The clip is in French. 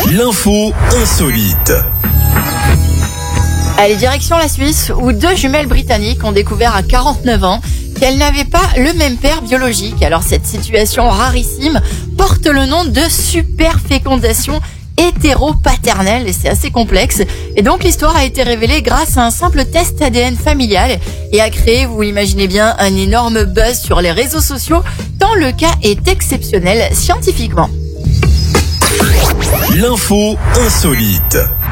L'info insolite. Allez, direction la Suisse, où deux jumelles britanniques ont découvert à 49 ans qu'elles n'avaient pas le même père biologique. Alors cette situation rarissime porte le nom de superfécondation hétéropaternelle et c'est assez complexe. Et donc l'histoire a été révélée grâce à un simple test ADN familial et a créé, vous imaginez bien, un énorme buzz sur les réseaux sociaux tant le cas est exceptionnel scientifiquement. L'info insolite.